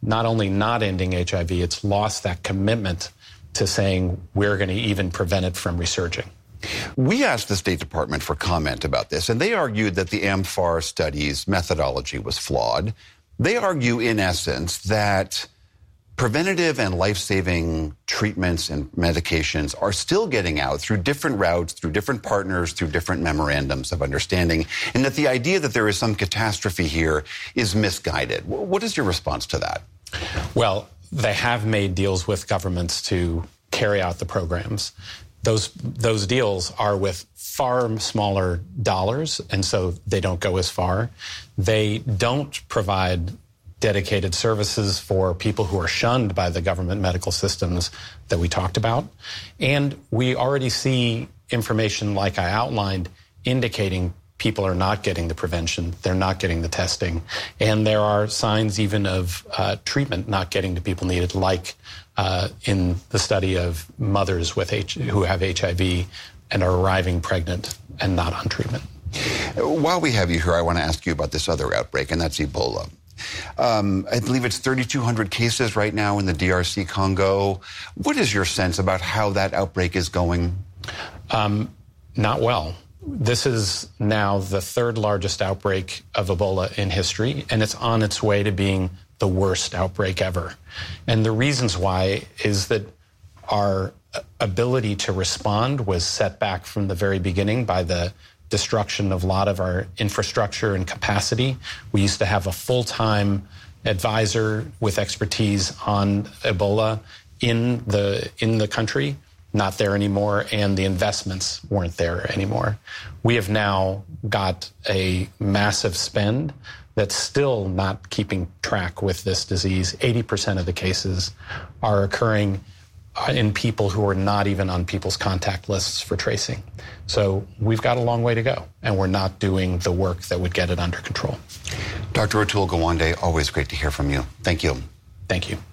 not only not ending HIV, it's lost that commitment to saying we're going to even prevent it from resurging. We asked the State Department for comment about this, and they argued that the AMFAR study's methodology was flawed. They argue, in essence, that preventative and life-saving treatments and medications are still getting out through different routes, through different partners, through different memorandums of understanding, and that the idea that there is some catastrophe here is misguided. What is your response to that? Well, they have made deals with governments to carry out the programs. Those deals are with far smaller dollars, and so they don't go as far. They don't provide dedicated services for people who are shunned by the government medical systems that we talked about. And we already see information, like I outlined, indicating people are not getting the prevention, they're not getting the testing, and there are signs even of treatment not getting to people needed, like in the study of mothers with who have HIV and are arriving pregnant and not on treatment. While we have you here, I want to ask you about this other outbreak, and that's Ebola. I believe it's 3,200 cases right now in the DRC Congo. What is your sense about how that outbreak is going? Not well. This is now the third largest outbreak of Ebola in history, and it's on its way to being the worst outbreak ever. And the reasons why is that our ability to respond was set back from the very beginning by the destruction of a lot of our infrastructure and capacity. We used to have a full-time advisor with expertise on Ebola in the country, not there anymore, and the investments weren't there anymore. We have now got a massive spend that's still not keeping track with this disease. 80% of the cases are occurring in people who are not even on people's contact lists for tracing. So we've got a long way to go, and we're not doing the work that would get it under control. Dr. Atul Gawande, always great to hear from you. Thank you. Thank you.